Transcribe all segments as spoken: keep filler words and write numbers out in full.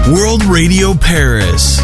World Radio Paris.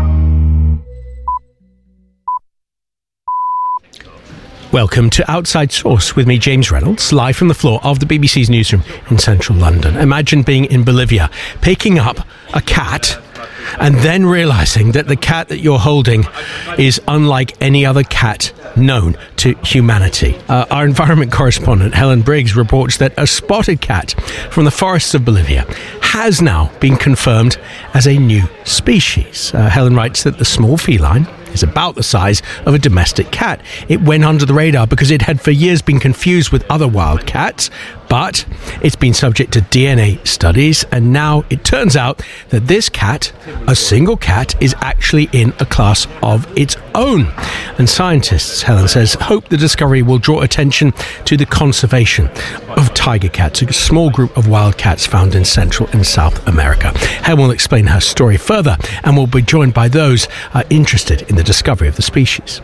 Welcome to Outside Source with me, James Reynolds, live from the floor of the B B C's newsroom in central London. Imagine being in Bolivia, picking up a cat and then realising that the cat that you're holding is unlike any other cat known to humanity. Uh, our environment correspondent, Helen Briggs, reports that a spotted cat from the forests of Bolivia has now been confirmed as a new species. Uh, Helen writes that the small feline is about the size of a domestic cat. It went under the radar because it had for years been confused with other wild cats, but it's been subject to D N A studies, and now it turns out that this cat, a single cat, is actually in a class of its own. And scientists, Helen says, hope the discovery will draw attention to the conservation of tiger cats, a small group of wild cats found in Central and South America. Helen will explain her story further and will be joined by those uh, interested in the discovery of the species.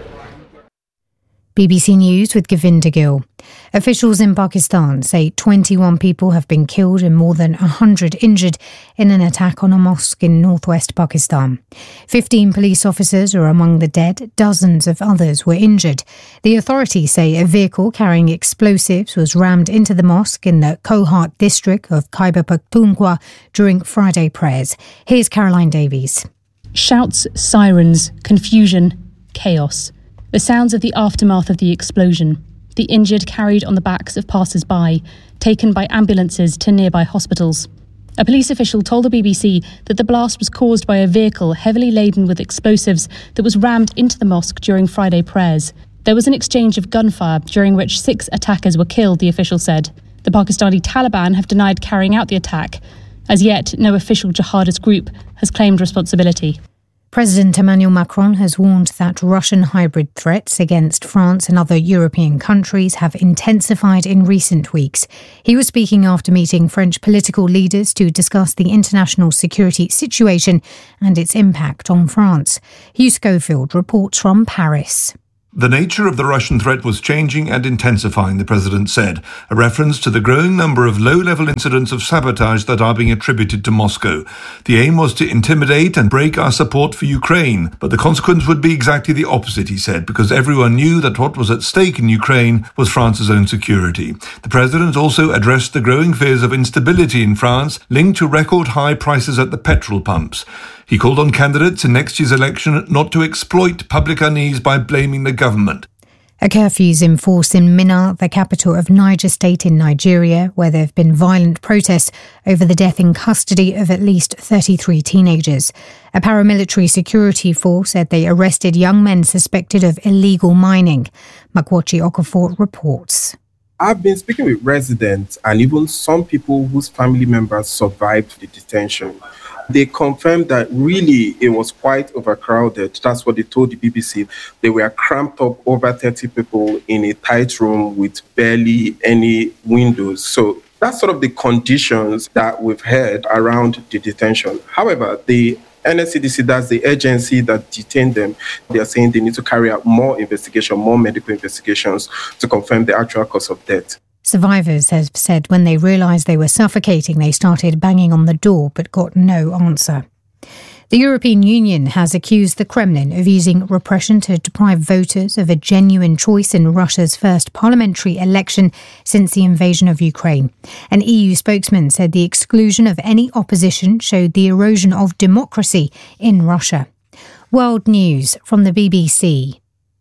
B B C News with Govinda Gill. Officials in Pakistan say twenty-one people have been killed and more than one hundred injured in an attack on a mosque in northwest Pakistan. fifteen police officers are among the dead. Dozens of others were injured. The authorities say a vehicle carrying explosives was rammed into the mosque in the Kohat district of Khyber Pakhtunkhwa during Friday prayers. Here's Caroline Davies. Shouts, sirens, confusion, chaos. The sounds of the aftermath of the explosion. The injured carried on the backs of passers-by, taken by ambulances to nearby hospitals. A police official told the B B C that the blast was caused by a vehicle heavily laden with explosives that was rammed into the mosque during Friday prayers. There was an exchange of gunfire during which six attackers were killed, the official said. The Pakistani Taliban have denied carrying out the attack. As yet, no official jihadist group has claimed responsibility. President Emmanuel Macron has warned that Russian hybrid threats against France and other European countries have intensified in recent weeks. He was speaking after meeting French political leaders to discuss the international security situation and its impact on France. Hugh Schofield reports from Paris. The nature of the Russian threat was changing and intensifying, the president said, a reference to the growing number of low-level incidents of sabotage that are being attributed to Moscow. The aim was to intimidate and break our support for Ukraine, but the consequence would be exactly the opposite, he said, because everyone knew that what was at stake in Ukraine was France's own security. The president also addressed the growing fears of instability in France linked to record-high prices at the petrol pumps. He called on candidates in next year's election not to exploit public unease by blaming the government. A curfew is in force in Minna, the capital of Niger State in Nigeria, where there have been violent protests over the death in custody of at least thirty-three teenagers. A paramilitary security force said they arrested young men suspected of illegal mining. Makwachi Okafor reports. I've been speaking with residents and even some people whose family members survived the detention. They confirmed that really it was quite overcrowded. That's what they told the B B C. They were cramped up, over thirty people in a tight room with barely any windows. So that's sort of the conditions that we've heard around the detention. However, the N S C D C, that's the agency that detained them, they are saying they need to carry out more investigation, more medical investigations to confirm the actual cause of death. Survivors have said when they realised they were suffocating, they started banging on the door but got no answer. The European Union has accused the Kremlin of using repression to deprive voters of a genuine choice in Russia's first parliamentary election since the invasion of Ukraine. An E U spokesman said the exclusion of any opposition showed the erosion of democracy in Russia. World News from the B B C.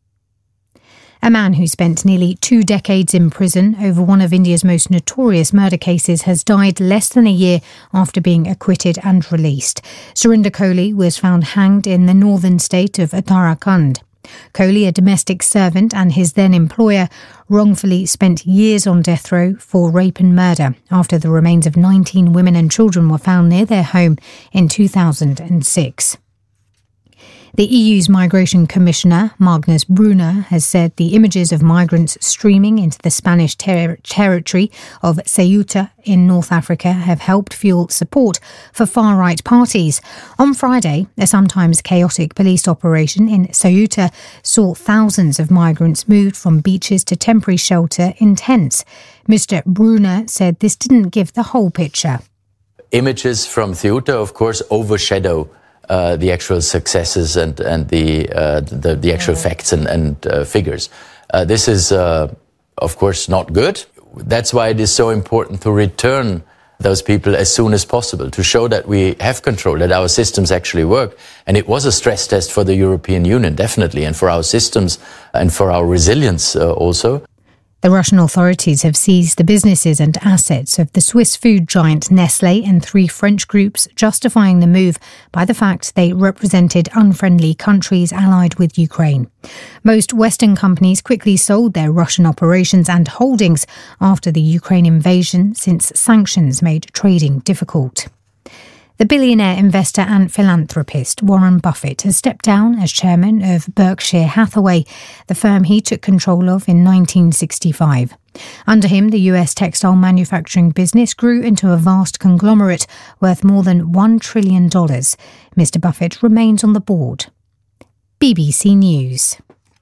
A man who spent nearly two decades in prison over one of India's most notorious murder cases has died less than a year after being acquitted and released. Surinder Kohli was found hanged in the northern state of Uttarakhand. Kohli, a domestic servant, and his then-employer wrongfully spent years on death row for rape and murder after the remains of nineteen women and children were found near their home in two thousand six. The E U's Migration Commissioner, Magnus Brunner, has said the images of migrants streaming into the Spanish ter- territory of Ceuta in North Africa have helped fuel support for far-right parties. On Friday, a sometimes chaotic police operation in Ceuta saw thousands of migrants moved from beaches to temporary shelter in tents. Mister Brunner said this didn't give the whole picture. images from Ceuta, of course, overshadow uh, the actual successes and, and the, uh, the, the actual yeah. facts and, and uh, figures. Uh, this is, uh, of course, not good. That's why it is so important to return those people as soon as possible, to show that we have control, that our systems actually work. And it was a stress test for the European Union, definitely, and for our systems and for our resilience uh, also. The Russian authorities have seized the businesses and assets of the Swiss food giant Nestlé and three French groups, justifying the move by the fact they represented unfriendly countries allied with Ukraine. Most Western companies quickly sold their Russian operations and holdings after the Ukraine invasion, since sanctions made trading difficult. The billionaire investor and philanthropist Warren Buffett has stepped down as chairman of Berkshire Hathaway, the firm he took control of in nineteen sixty-five. Under him, the U S textile manufacturing business grew into a vast conglomerate worth more than one trillion dollars. Mister Buffett remains on the board. B B C News.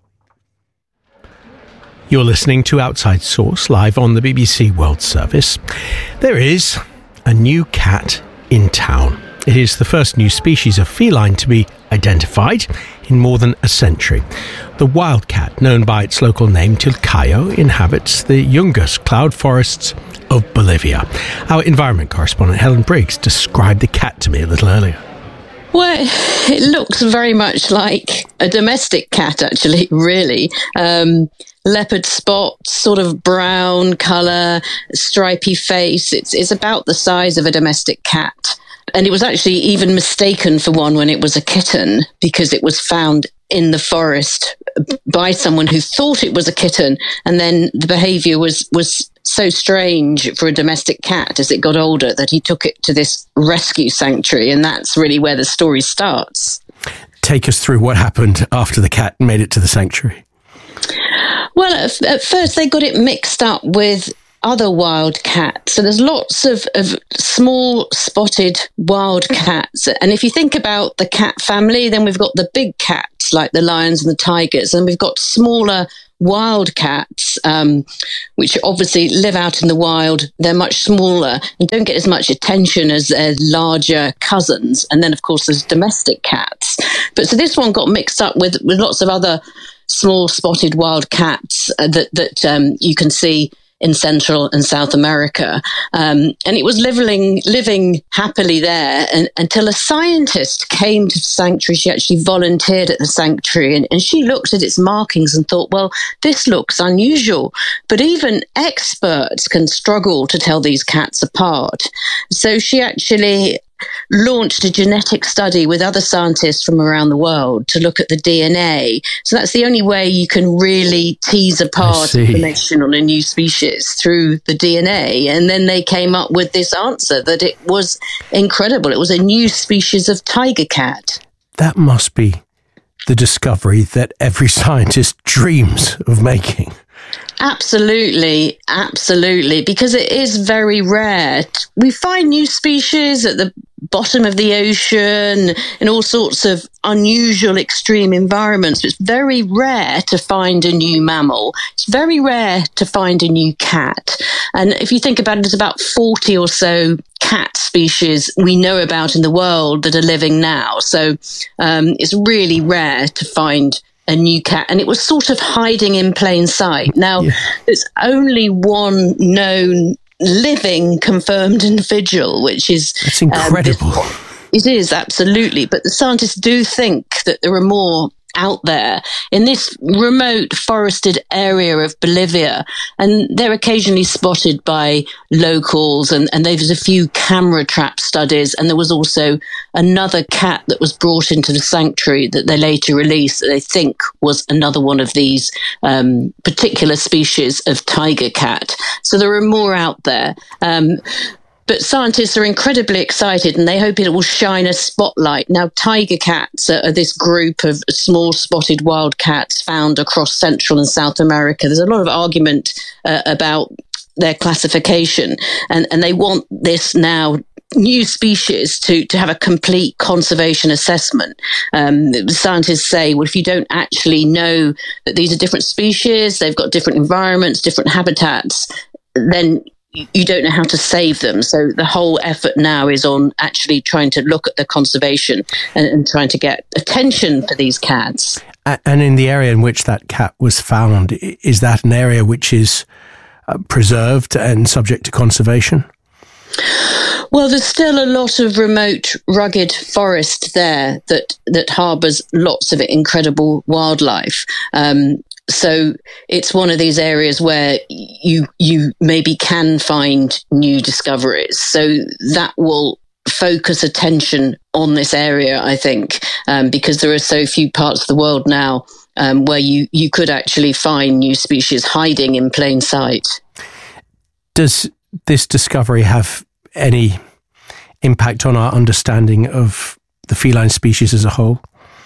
You're listening to Outside Source, live on the B B C World Service. There is a new cat in town. It is the first new species of feline to be identified in more than a century. The wildcat, known by its local name Tilcayo, inhabits the Yungas cloud forests of Bolivia. Our environment correspondent Helen Briggs described the cat to me a little earlier. Well, it looks very much like a domestic cat, actually, really. Um, leopard spots, sort of brown colour, stripy face. It's, it's about the size of a domestic cat. And it was actually even mistaken for one when it was a kitten, because it was found in the forest by someone who thought it was a kitten. And then the behaviour was, was so strange for a domestic cat as it got older that he took it to this rescue sanctuary. And that's really where the story starts. Take us through what happened after the cat made it to the sanctuary. Well, at, at first they got it mixed up with other wild cats. So there's lots of, of small spotted wild cats. And if you think about the cat family, then we've got the big cats like the lions and the tigers, and we've got smaller wild cats, um, which obviously live out in the wild. They're much smaller and don't get as much attention as their larger cousins. And then, of course, there's domestic cats. But so this one got mixed up with, with lots of other small spotted wild cats uh, that, that um, you can see in Central and South America. Um, and it was living, living happily there and, until a scientist came to the sanctuary. She actually volunteered at the sanctuary, and, and she looked at its markings and thought, well, this looks unusual. But even experts can struggle to tell these cats apart. So she actually launched a genetic study with other scientists from around the world to look at the D N A. So that's the only way you can really tease apart information on a new species, through the D N A. And then they came up with this answer that it was incredible. It was a new species of tiger cat. That must be the discovery that every scientist dreams of making. Absolutely, absolutely, because it is very rare. We find new species at the bottom of the ocean in all sorts of unusual extreme environments. It's very rare to find a new mammal. It's very rare to find a new cat. And if you think about it, there's about forty or so cat species we know about in the world that are living now. So um, it's really rare to find a new cat, and it was sort of hiding in plain sight. Now, yeah. There's only one known living confirmed individual, which is... That's incredible. Um, it is, absolutely. But the scientists do think that there are more out there in this remote forested area of Bolivia, and they're occasionally spotted by locals, and, and there's a few camera trap studies, and there was also another cat that was brought into the sanctuary that they later released that they think was another one of these um, particular species of tiger cat. So there are more out there. Um, But scientists are incredibly excited, and they hope it will shine a spotlight. Now, tiger cats are, are this group of small spotted wild cats found across Central and South America. There's a lot of argument uh, about their classification, and, and they want this now new species to, to have a complete conservation assessment. Um, scientists say, well, if you don't actually know that these are different species, they've got different environments, different habitats, then you don't know how to save them. So the whole effort now is on actually trying to look at the conservation and, and trying to get attention for these cats. And in the area in which that cat was found, is that an area which is uh, preserved and subject to conservation? Well, there's still a lot of remote, rugged forest there that, that harbours lots of incredible wildlife. Um, so it's one of these areas where you you maybe can find new discoveries. So that will focus attention on this area, I think, um, because there are so few parts of the world now um, where you, you could actually find new species hiding in plain sight. Does this discovery have any impact on our understanding of the feline species as a whole?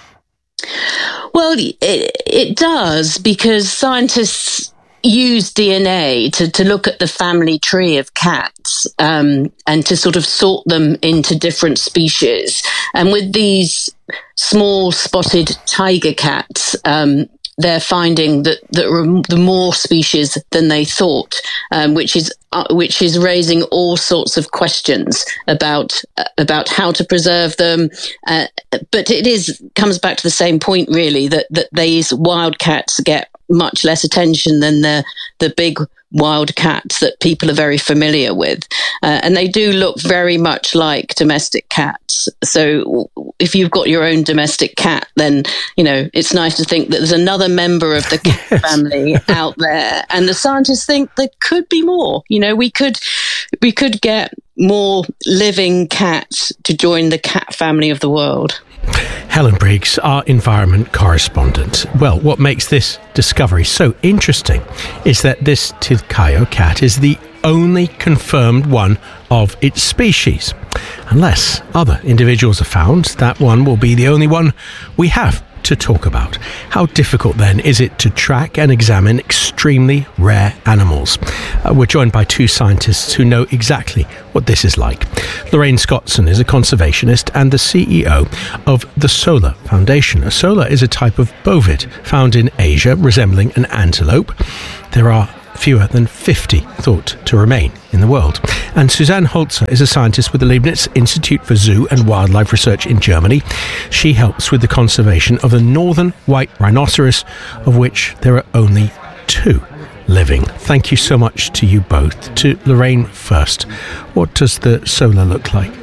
Well, it, it does, because scientists use D N A to, to look at the family tree of cats um, and to sort of sort them into different species. And with these small spotted tiger cats, um, they're finding that there are the more species than they thought, um, which is uh, which is raising all sorts of questions about uh, about how to preserve them. Uh, but it is comes back to the same point, really, that that these wild cats get much less attention than the the big wild cats that people are very familiar with, uh, and they do look very much like domestic cats. So if you've got your own domestic cat, then you know it's nice to think that there's another member of the cat yes. family out there, and the scientists think there could be more. You know, we could we could get more living cats to join the cat family of the world. Helen Briggs, our environment correspondent. Well, what makes this discovery so interesting is that this Tilcayo cat is the only confirmed one of its species. Unless other individuals are found, that one will be the only one we have to talk about. How difficult then is it to track and examine extremely rare animals? Uh, we're joined by two scientists who know exactly what this is like. Lorraine Scottson is a conservationist and the C E O of the Solar Foundation. A solar is a type of bovid found in Asia resembling an antelope. There are fewer than fifty thought to remain in the world. And Suzanne Holzer is a scientist with the Leibniz Institute for Zoo and Wildlife Research in Germany. She helps with the conservation of the northern white rhinoceros, of which there are only two living. Thank you so much to you both. To Lorraine first, what does the solar look like?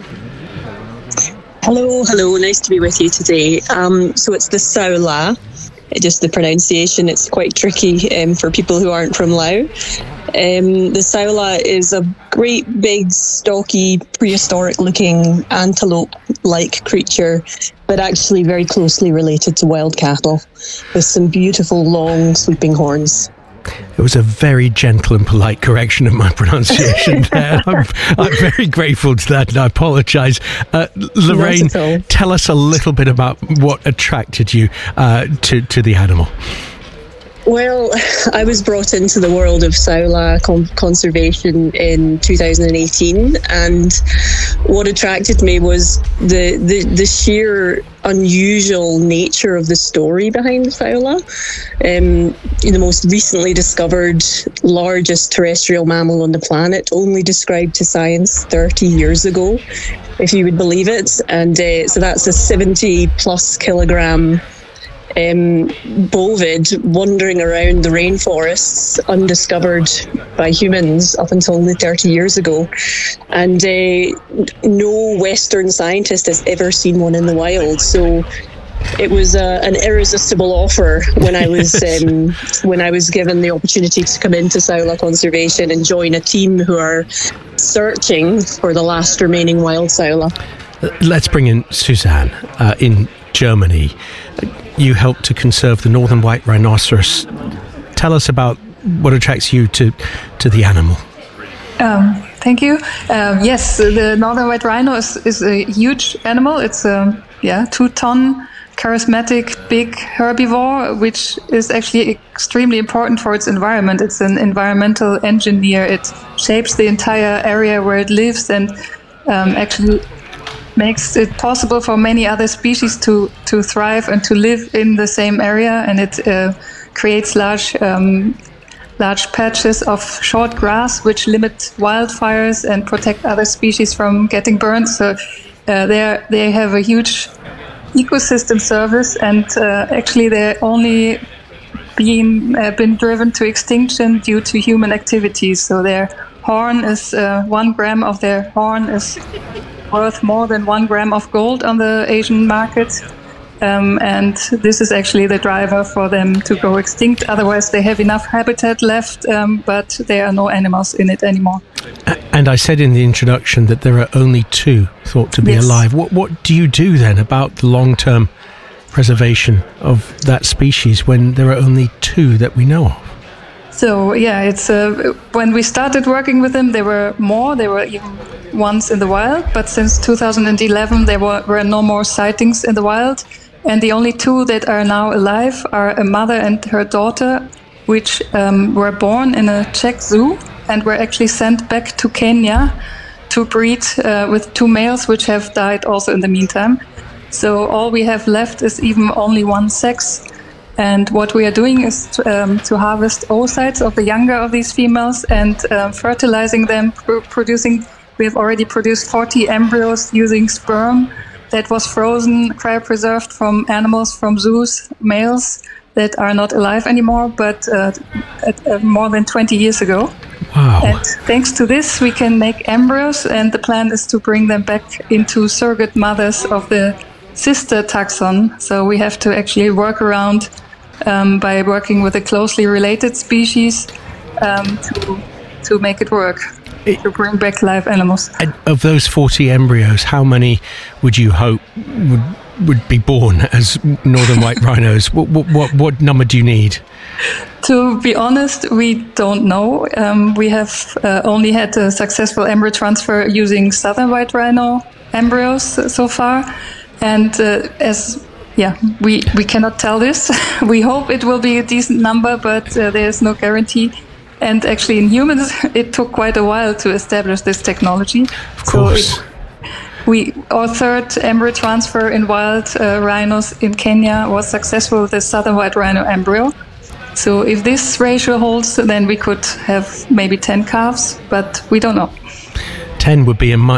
Hello, hello, nice to be with you today. Um, so it's the Saola. Just the pronunciation, it's quite tricky um, for people who aren't from Laos. Um, the Saola is a great big stocky prehistoric looking antelope-like creature, but actually very closely related to wild cattle, with some beautiful long sweeping horns. It was a very gentle and polite correction of my pronunciation there. I'm, I'm very grateful to that, and I apologise. Uh, Lorraine, tell us a little bit about what attracted you uh, to, to the animal. Well, I was brought into the world of Saola con- conservation in two thousand eighteen, and what attracted me was the, the, the sheer unusual nature of the story behind the Saola. Um, the most recently discovered largest terrestrial mammal on the planet, only described to science thirty years ago, if you would believe it. And uh, so that's a seventy plus kilogram Um, bovid wandering around the rainforests undiscovered by humans up until only thirty years ago, and uh, no Western scientist has ever seen one in the wild. So it was uh, an irresistible offer when I was um, when I was given the opportunity to come into Saola Conservation and join a team who are searching for the last remaining wild Saola. Let's bring in Suzanne uh, in Germany. You helped to conserve the northern white rhinoceros. Tell us about what attracts you to, to the animal. Um, thank you. Um, yes, the northern white rhino is, is a huge animal. It's a yeah two-ton, charismatic, big herbivore, which is actually extremely important for its environment. It's an environmental engineer. It shapes the entire area where it lives and um, actually makes it possible for many other species to, to thrive and to live in the same area, and it uh, creates large um, large patches of short grass which limit wildfires and protect other species from getting burned. So uh, they they have a huge ecosystem service, and uh, actually they're only being uh, been driven to extinction due to human activities. So their horn is uh, one gram of their horn is worth more than one gram of gold on the Asian market. Um, and this is actually the driver for them to go extinct. Otherwise, they have enough habitat left, um, but there are no animals in it anymore. And I said in the introduction that there are only two thought to be yes. alive. What, what do you do then about the long-term preservation of that species when there are only two that we know of? So, yeah, it's uh, when we started working with them, there were more. There were even ones in the wild. But since two thousand eleven, there were, were no more sightings in the wild. And the only two that are now alive are a mother and her daughter, which um, were born in a Czech zoo and were actually sent back to Kenya to breed uh, with two males, which have died also in the meantime. So all we have left is even only one sex. And what we are doing is to, um, to harvest oocytes of the younger of these females and uh, fertilizing them, pr- producing. We have already produced forty embryos using sperm that was frozen, cryopreserved from animals from zoos, males that are not alive anymore, but uh, at, uh, more than twenty years ago. Wow. And thanks to this, we can make embryos, and the plan is to bring them back into surrogate mothers of the sister taxon. So we have to actually work around um, by working with a closely related species um, to, to make it work. It, to bring back live animals. Of those forty embryos, how many would you hope would would be born as northern white rhinos? What, what what what number do you need? To be honest, we don't know. Um, we have uh, only had a successful embryo transfer using southern white rhino embryos so far, and uh, as yeah, we we cannot tell this. We hope it will be a decent number, but uh, there is no guarantee. And actually, in humans, it took quite a while to establish this technology. Of course. So it, we, our third embryo transfer in wild uh, rhinos in Kenya was successful with the southern white rhino embryo. So if this ratio holds, then we could have maybe ten calves, but we don't know. ten would be a much